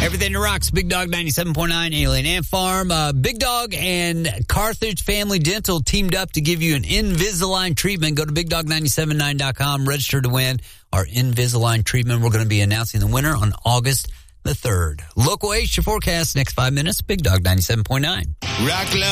Everything that rocks, Big Dog 97.9, Alien Ant Farm. Big Dog and Carthage Family Dental teamed up to give you an Invisalign treatment. Go to BigDog979.com, register to win our Invisalign treatment. We're going to be announcing the winner on August the 3rd. Local H4 forecast next 5 minutes, Big Dog 97.9. Rock